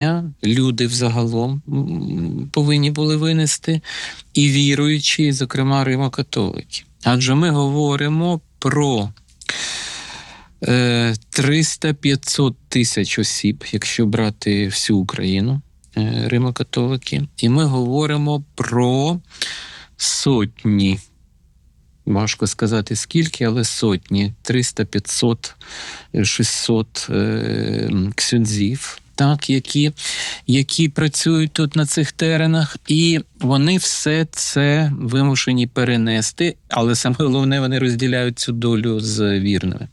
люди взагалом повинні були винести, і віруючі, зокрема римо-католики. Адже ми говоримо про 300-500 тисяч осіб, якщо брати всю Україну, римо-католики, і ми говоримо про сотні, важко сказати скільки, але сотні, 300, 500, 600 ксьондзів, так, які працюють тут на цих теренах, і вони все це вимушені перенести, але саме головне, вони розділяють цю долю з вірними.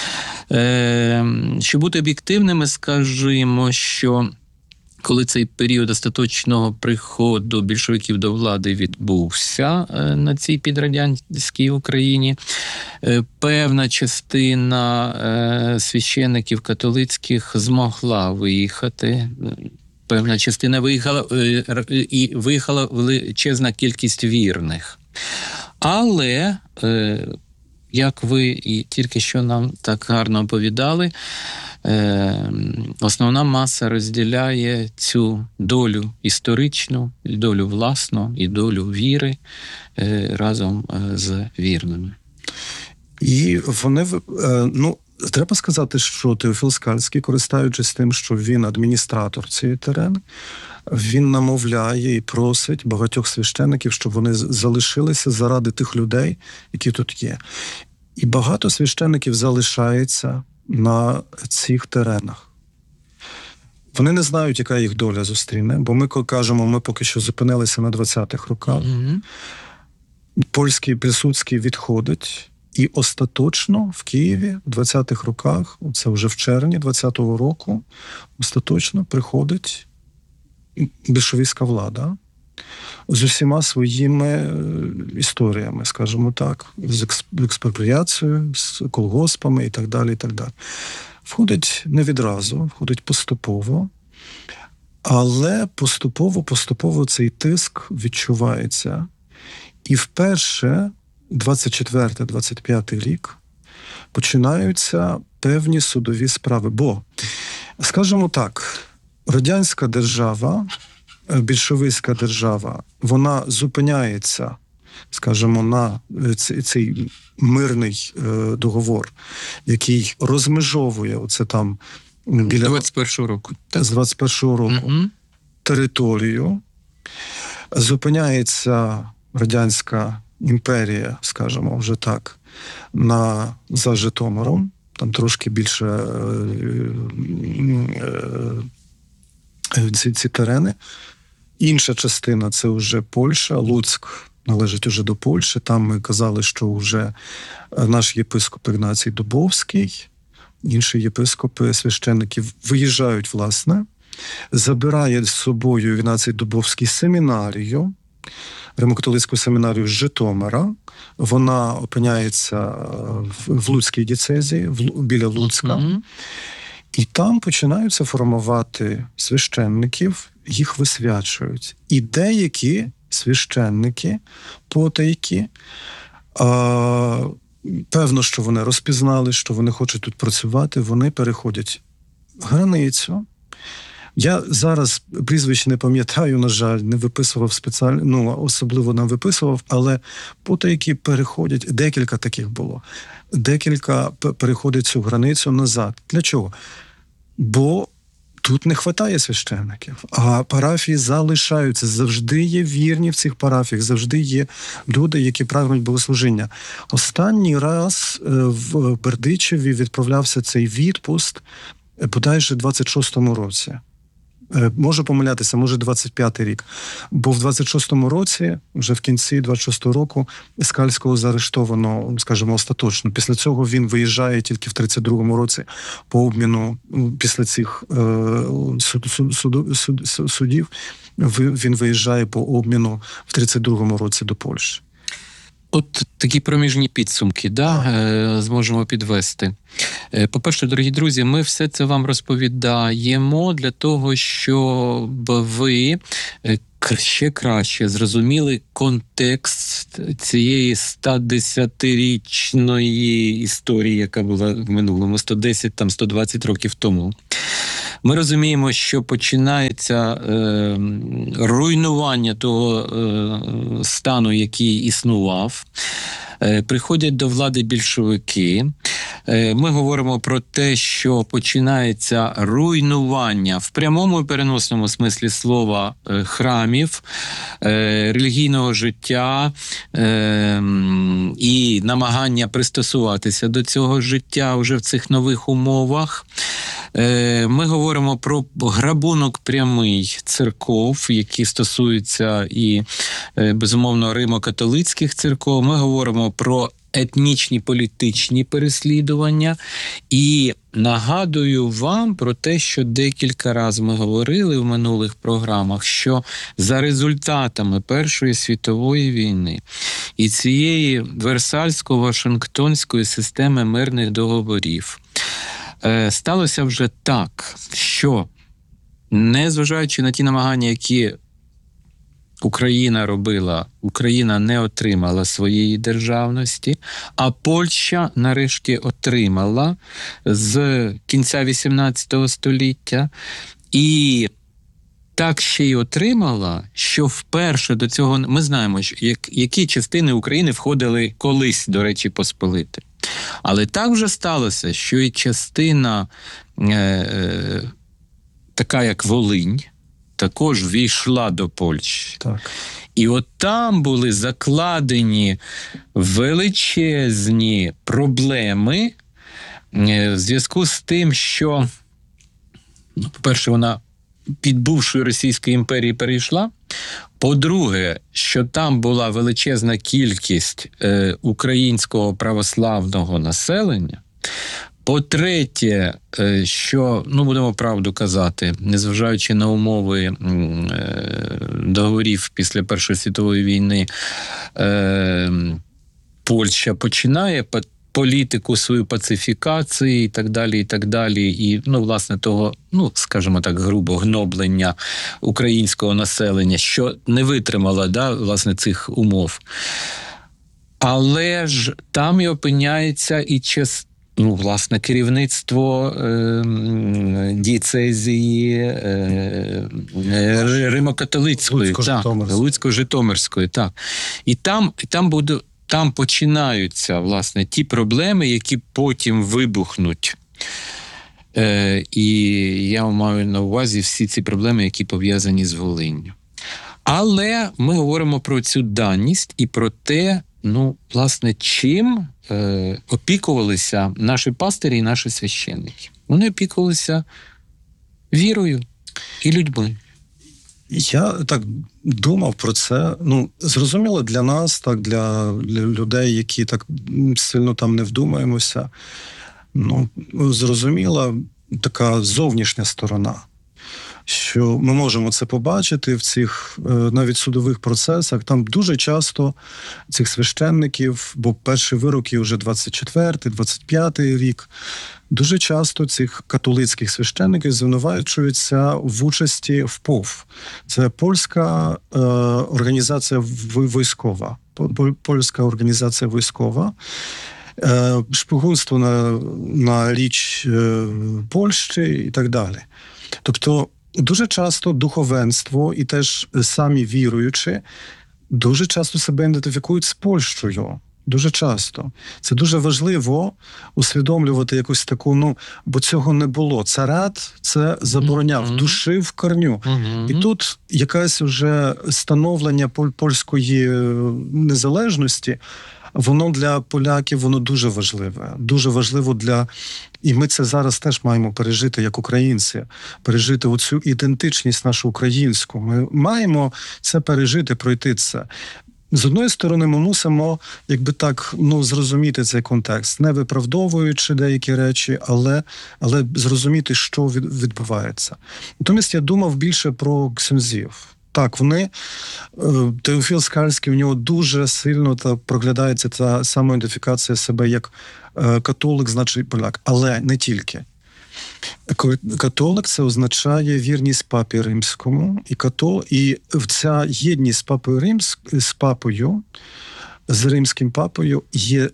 Щоб бути об'єктивними, скажімо, що коли цей період остаточного приходу більшовиків до влади відбувся на цій підрадянській Україні, певна частина священиків католицьких змогла виїхати. Певна частина виїхала, і виїхала величезна кількість вірних. Але, як ви і тільки що нам так гарно оповідали, основна маса розділяє цю долю історичну, долю власну і долю віри разом з вірними. І вони, треба сказати, що Теофіл Скальський, користуючись тим, що він адміністратор цієї терени, він намовляє і просить багатьох священиків, щоб вони залишилися заради тих людей, які тут є. І багато священиків залишається на цих теренах. Вони не знають, яка їх доля зустріне, бо ми кажемо, ми поки що зупинилися на 20-х роках. Польський Пілсудський відходить, і остаточно в Києві в 20-х роках, це вже в червні 20-го року, остаточно приходить більшовицька влада з усіма своїми історіями, скажімо так, з експропріацією, з колгоспами і так далі, і так далі. Входить не відразу, входить поступово, але поступово цей тиск відчувається. І вперше 24-25 рік починаються певні судові справи. Бо, скажімо так, радянська держава, більшовицька держава, вона зупиняється, скажімо, на цей мирний договор, який розмежовує оце там біля 21-го року. З 21-го року територію. Зупиняється Радянська імперія, скажімо, вже так, за Житомиром, там трошки більше ці терени. Інша частина – це вже Польща, Луцьк належить уже до Польщі. Там ми казали, що вже наш єпископ Ігнацій Дубовський, інші єпископи, священники виїжджають, власне, забирає з собою Ігнацій Дубовський семінарію, Римо-католицьку семінарію з Житомира. Вона опиняється в Луцькій дієцезії, біля Луцька. І там починаються формувати священників, їх висвячують. І деякі священники, потайки, певно, що вони розпізнали, що вони хочуть тут працювати, вони переходять границю. Я зараз прізвищ не пам'ятаю, на жаль, не виписував спеціально, особливо не виписував, але потайки переходять, декілька таких було, декілька переходять цю границю назад. Для чого? Бо тут не вистачає священників, а парафії залишаються. Завжди є вірні в цих парафіях, завжди є люди, які прагнуть богослужіння. Останній раз в Бердичеві відправлявся цей відпуск, bodajże в 26-му році. Можу помилятися, може 25-й рік. Бо в 26-му році, вже в кінці 26-го року, Скальського заарештовано, скажімо, остаточно. Після цього він виїжджає тільки в 32-му році по обміну, після цих судів, він виїжджає по обміну в 32-му році до Польщі. От такі проміжні підсумки, зможемо підвести. По-перше, дорогі друзі, ми все це вам розповідаємо для того, щоб ви ще краще зрозуміли контекст цієї 110-річної історії, яка була в минулому, 110, 120 років тому. Ми розуміємо, що починається руйнування того стану, який існував. Приходять до влади більшовики. Ми говоримо про те, що починається руйнування в прямому і переносному смислі слова храмів, релігійного життя і намагання пристосуватися до цього життя вже в цих нових умовах. Ми говоримо про грабунок прямий церков, які стосуються і, безумовно, римо-католицьких церков. Ми говоримо про етнічні політичні переслідування. І нагадую вам про те, що декілька разів ми говорили в минулих програмах, що за результатами Першої світової війни і цієї Версальсько-Вашингтонської системи мирних договорів сталося вже так, що, незважаючи на ті намагання, які Україна робила, Україна не отримала своєї державності, а Польща нарешті отримала з кінця XVIII століття. І так ще й отримала, що вперше до цього, ми знаємо, які частини України входили колись, до речі, Посполити. Але так вже сталося, що і частина така, як Волинь, також війшла до Польщі. Так. І от там були закладені величезні проблеми в зв'язку з тим, що, по-перше, вона під бувшої Російської імперії перейшла. По-друге, що там була величезна кількість українського православного населення. По-третє, що, будемо правду казати, незважаючи на умови договорів після Першої світової війни, Польща починає політику свою пацифікації і так далі, і так далі. І, власне, того, скажімо так, грубо, гноблення українського населення, що не витримало, власне, цих умов. Але ж там і опиняється і власне, керівництво дієцезії Римо-католицької, Луцько-Житомирської, так. І там починаються, власне, ті проблеми, які потім вибухнуть. І я маю на увазі всі ці проблеми, які пов'язані з Волинню. Але ми говоримо про цю даність і про те, власне, чим опікувалися наші пастирі і наші священники. Вони опікувалися вірою і людьми. Я так думав про це. Зрозуміло, для нас, так, для людей, які так сильно там не вдумаємося, зрозуміла така зовнішня сторона. Що ми можемо це побачити в цих навіть судових процесах. Там дуже часто цих священників, бо перші вироки вже 24-й, 25-й рік, дуже часто цих католицьких священників звинувачуються в участі в ПОВ. Це польська організація військова. Польська організація військова. Шпигунство на річ Польщі і так далі. Тобто дуже часто духовенство і теж самі віруючі дуже часто себе ідентифікують з Польщею. Дуже часто. Це дуже важливо усвідомлювати якусь таку, бо цього не було. Царат це забороняв, душив корню. І тут якесь вже становлення польської незалежності, воно для поляків, воно дуже важливе. Дуже важливо і ми це зараз теж маємо пережити, як українці. Пережити оцю ідентичність нашу українську. Ми маємо це пережити, пройти це. З одної сторони, ми мусимо, зрозуміти цей контекст, не виправдовуючи деякі речі, але зрозуміти, що відбувається. Натомість я думав більше про ксьонзів. Так, Теофіл Скальський, в нього дуже сильно проглядається та самоідентифікація себе як католик, значить поляк. Але не тільки. Католик – це означає вірність Папі Римському. І ця єдність з Римським Папою є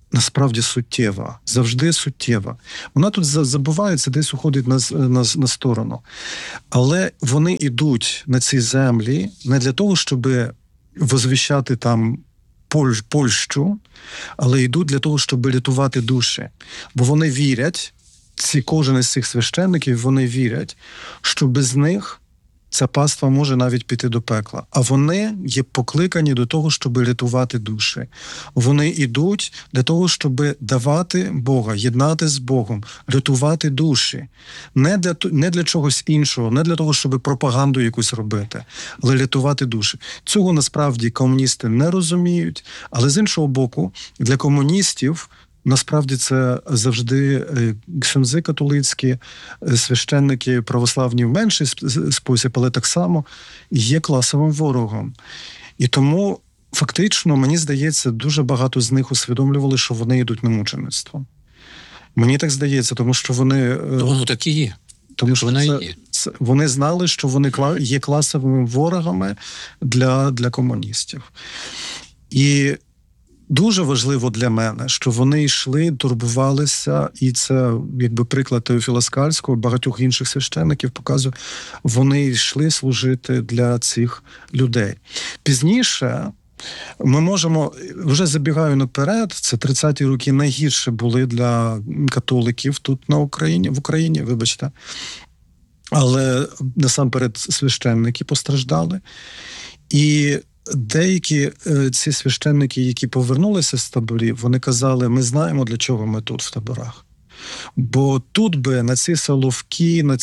насправді суттєва, завжди суттєва. Вона тут забувається, десь уходить на сторону. Але вони йдуть на ці землі не для того, щоб возвіщати там Польщу, але йдуть для того, щоб рятувати душі. Бо вони вірять, кожен із цих священників, вони вірять, що без них ця паства може навіть піти до пекла. А вони є покликані до того, щоб рятувати душі. Вони йдуть для того, щоб давати Бога, єднати з Богом, рятувати душі. Не для чогось іншого, не для того, щоб пропаганду якусь робити, але рятувати душі. Цього насправді комуністи не розуміють, але з іншого боку, для комуністів насправді це завжди ксьондзи католицькі, священники православні в менший спосіб, але так само є класовим ворогом. І тому фактично, мені здається, дуже багато з них усвідомлювали, що вони йдуть на мучеництво. Мені так здається, тому що вони... Воно так і є. Тому що вони знали, що вони є класовими ворогами для комуністів. І дуже важливо для мене, що вони йшли, турбувалися, і це, якби приклад Теофіла Скальського, багатьох інших священників показує, вони йшли служити для цих людей. Пізніше ми можемо, вже забігаю наперед, це 30-ті роки найгірше були для католиків тут в Україні, вибачте. Але насамперед священники постраждали. І деякі ці священники, які повернулися з таборів, вони казали, ми знаємо, для чого ми тут в таборах. Бо тут би на ці соловки, на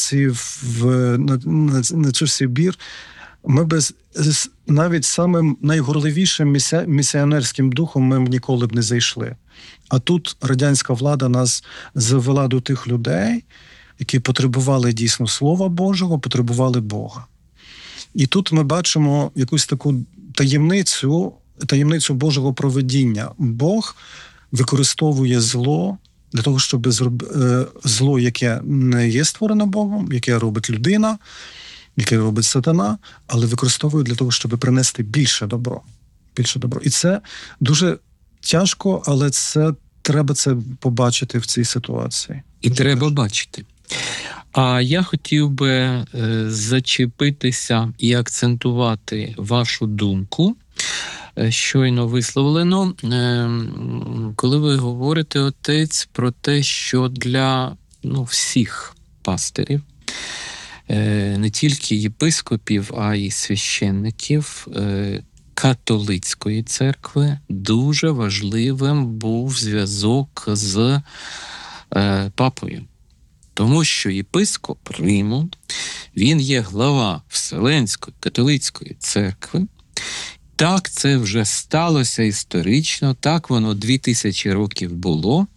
цю Сибір, ми б навіть самим найгорливішим місіонерським духом ми ніколи б не зайшли. А тут радянська влада нас завела до тих людей, які потребували дійсно Слова Божого, потребували Бога. І тут ми бачимо якусь таку таємницю Божого провидіння. Бог використовує зло для того, щоб зло, яке не є створено Богом, яке робить людина, яке робить сатана, але використовує для того, щоб принести більше добро. І це дуже тяжко, але треба це побачити в цій ситуації. І треба бачити. А я хотів би зачепитися і акцентувати вашу думку, щойно висловлено, коли ви говорите, отець, про те, що для всіх пастирів, не тільки єпископів, а й священників католицької церкви, дуже важливим був зв'язок з папою. Тому що єпископ Риму, він є глава Вселенської католицької церкви. Так це вже сталося історично, так воно 2000 років було.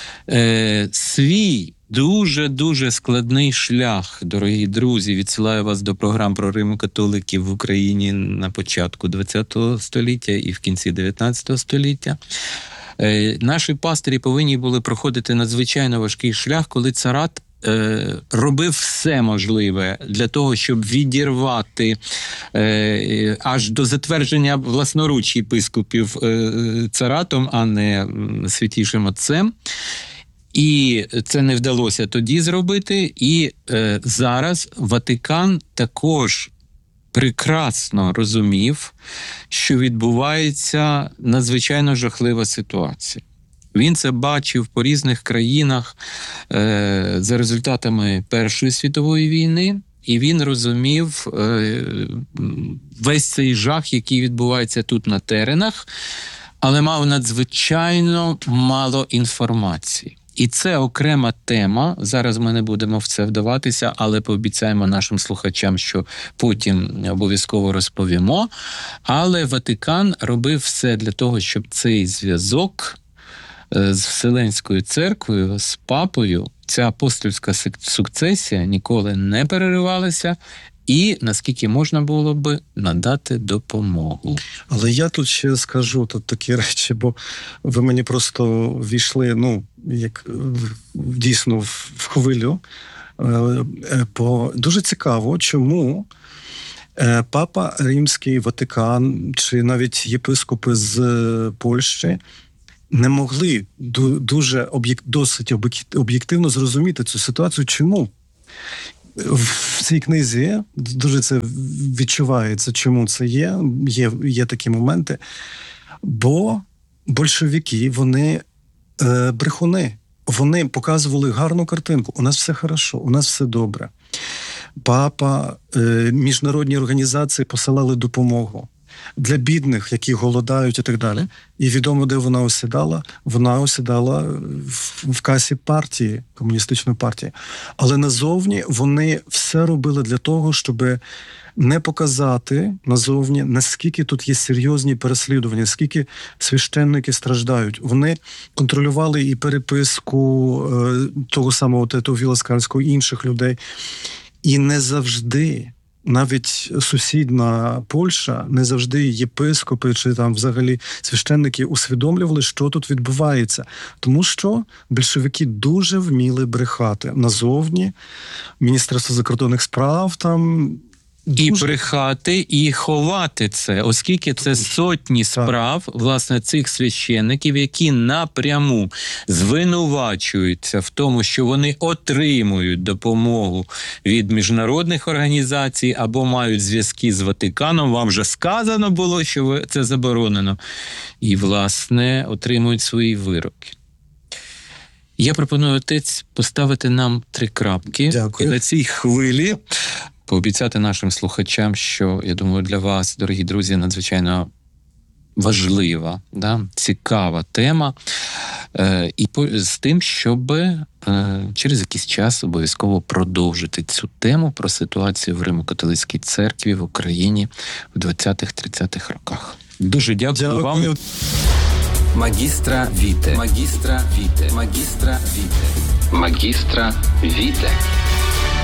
Свій дуже-дуже складний шлях, дорогі друзі, відсилаю вас до програм про Римо-католиків в Україні на початку ХХ століття і в кінці ХІХ століття. Наші пастирі повинні були проходити надзвичайно важкий шлях, коли царат робив все можливе для того, щоб відірвати аж до затвердження власноруч єпископів царатом, а не святішим отцем. І це не вдалося тоді зробити. І зараз Ватикан також прекрасно розумів, що відбувається надзвичайно жахлива ситуація. Він це бачив по різних країнах за результатами Першої світової війни, і він розумів весь цей жах, який відбувається тут на теренах, але мав надзвичайно мало інформації. І це окрема тема, зараз ми не будемо в це вдаватися, але пообіцяємо нашим слухачам, що потім обов'язково розповімо. Але Ватикан робив все для того, щоб цей зв'язок з Вселенською церквою, з папою, ця апостольська сукцесія ніколи не переривалася і, наскільки можна було би, надати допомогу. Але я тут ще скажу тут такі речі, бо ви мені просто ввійшли, як дійсно в хвилю. Дуже цікаво, чому Папа Римський, Ватикан, чи навіть єпископи з Польщі не могли дуже досить об'єктивно зрозуміти цю ситуацію. Чому? В цій книзі дуже це відчувається, чому це є такі моменти. Бо большевики, вони брехуни. Вони показували гарну картинку. У нас все хорошо, у нас все добре. Папа, міжнародні організації посилали допомогу для бідних, які голодають і так далі. І відомо, де вона осідала. Вона осідала в касі партії, комуністичної партії. Але назовні вони все робили для того, щоб не показати назовні, наскільки тут є серйозні переслідування, скільки священники страждають. Вони контролювали і переписку того самого Теофіла Скальського, і інших людей. І не завжди, навіть сусідна Польща, не завжди єпископи чи там взагалі священники усвідомлювали, що тут відбувається. Тому що більшовики дуже вміли брехати назовні. Міністерство закордонних справ там... І брехати, і ховати це, оскільки це сотні справ, власне, цих священників, які напряму звинувачуються в тому, що вони отримують допомогу від міжнародних організацій або мають зв'язки з Ватиканом. Вам вже сказано було, що це заборонено. І, власне, отримують свої вироки. Я пропоную, отець, поставити нам 3 крапки. Дякую. І на цій хвилі пообіцяти нашим слухачам, що, я думаю, для вас, дорогі друзі, надзвичайно важлива, цікава тема. І з тим, щоб через якийсь час обов'язково продовжити цю тему про ситуацію в Римо-католицькій церкві в Україні в 20-30-х роках. Дуже дякую вам. Магістра Віте. Магістра Віте. Магістра Віте. Магістра Віте.